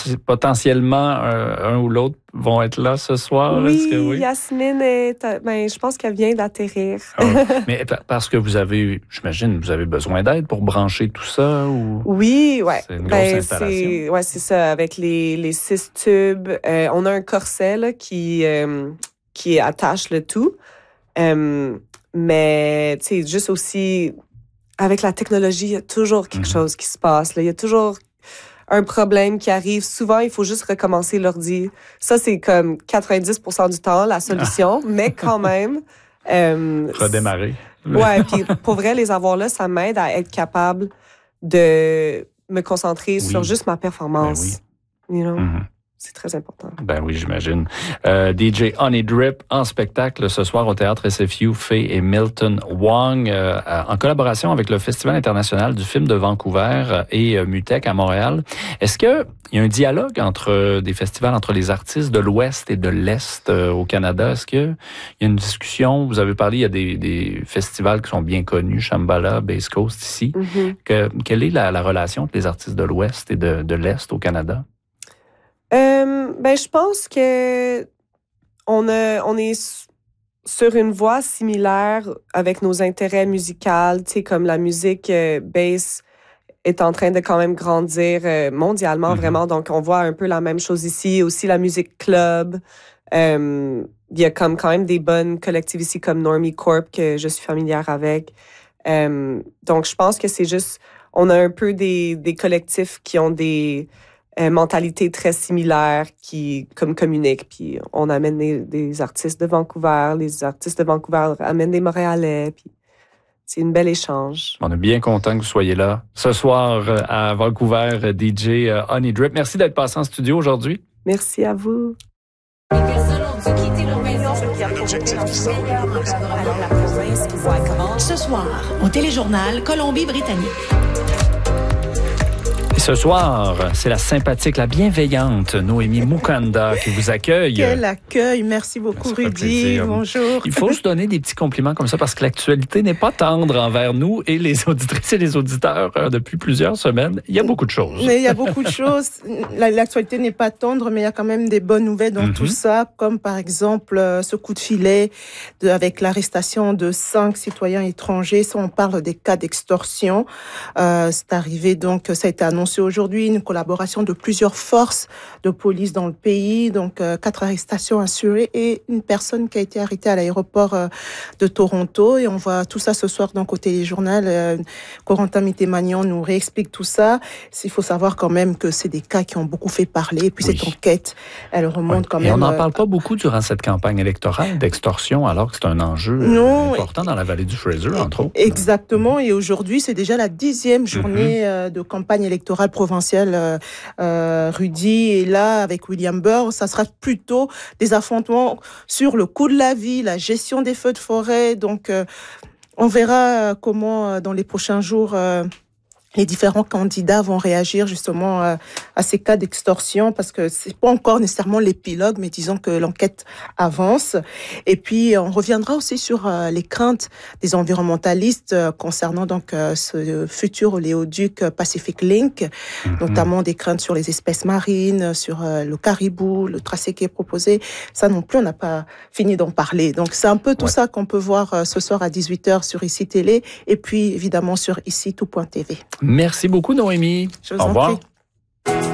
potentiellement un ou l'autre vont être là ce soir? Oui, Est-ce que oui? Yasmine je pense qu'elle vient d'atterrir. Mais parce que j'imagine, vous avez besoin d'aide pour brancher tout ça? Ou... Oui, ouais. C'est une grosse installation. C'est ça. Avec les 6 tubes, on a un corset là, qui attache le tout. Mais, tu sais, juste aussi, avec la technologie, il y a toujours quelque chose qui se passe. Là. Il y a toujours un problème qui arrive. Souvent, il faut juste recommencer l'ordi. Ça, c'est comme 90% du temps la solution, mais quand même... redémarrer. Ouais, puis pour vrai, les avoir là, ça m'aide à être capable de me concentrer sur juste ma performance. You know? C'est très important. Ben oui, j'imagine. DJ Honey Drip en spectacle ce soir au Théâtre SFU, Faye et Milton Wong, en collaboration avec le Festival international du film de Vancouver et MUTEC à Montréal. Est-ce qu'il y a un dialogue entre des festivals, entre les artistes de l'Ouest et de l'Est au Canada? Est-ce qu'il y a une discussion? Vous avez parlé, il y a des festivals qui sont bien connus, Shambhala, Base Coast ici. Quelle est la relation entre les artistes de l'Ouest et de l'Est au Canada? Je pense que on est sur une voie similaire avec nos intérêts musicaux, tu sais, comme la musique bass est en train de quand même grandir mondialement, vraiment. Donc, on voit un peu la même chose ici. Aussi, la musique club. Il y a quand même des bonnes collectives ici comme Normie Corp que je suis familière avec. Donc, je pense que c'est juste... On a un peu des collectifs qui ont des... mentalité très similaire qui communiquent. Puis on amène des artistes de Vancouver, les artistes de Vancouver amènent des Montréalais. Puis c'est une belle échange. On est bien content que vous soyez là ce soir à Vancouver, DJ Honey Drip. Merci d'être passé en studio aujourd'hui. Merci à vous. Ce soir, au Téléjournal Colombie-Britannique. Et ce soir, c'est la sympathique, la bienveillante Noémie Mukanda qui vous accueille. Quel accueil! Merci beaucoup, Rudy. Bonjour. Il faut se donner des petits compliments comme ça parce que l'actualité n'est pas tendre envers nous et les auditrices et les auditeurs depuis plusieurs semaines. Il y a beaucoup de choses. Mais il y a beaucoup de choses. L'actualité n'est pas tendre, mais il y a quand même des bonnes nouvelles dans tout ça, comme par exemple ce coup de filet avec l'arrestation de 5 citoyens étrangers. Ça, on parle des cas d'extorsion. C'est arrivé, donc, ça a été annoncé aujourd'hui, une collaboration de plusieurs forces de police dans le pays, donc 4 arrestations assurées et une personne qui a été arrêtée à l'aéroport de Toronto. Et on voit tout ça ce soir donc au Téléjournal. Corentin Mitté-Magnan nous réexplique tout ça. Il faut savoir quand même que c'est des cas qui ont beaucoup fait parler. Et puis cette enquête, elle remonte quand même... Et on n'en parle pas beaucoup durant cette campagne électorale d'extorsion, alors que c'est un enjeu important dans la vallée du Fraser, entre autres. Exactement. Et aujourd'hui, c'est déjà la 10e journée de campagne électorale provinciale, Rudy. Et là, avec William Burr, ça sera plutôt des affrontements sur le coût de la vie, la gestion des feux de forêt. Donc, on verra comment, dans les prochains jours, les différents candidats vont réagir justement à ces cas d'extorsion, parce que c'est pas encore nécessairement l'épilogue, mais disons que l'enquête avance. Et puis on reviendra aussi sur les craintes des environnementalistes concernant donc ce futur oléoduc Pacific Link, notamment des craintes sur les espèces marines, sur le caribou, le tracé qui est proposé. Ça non plus, on n'a pas fini d'en parler. Donc c'est un peu tout ça qu'on peut voir ce soir à 18h sur ICI Télé, et puis évidemment sur ICI Tout.tv. Merci beaucoup, Noémie. Au revoir.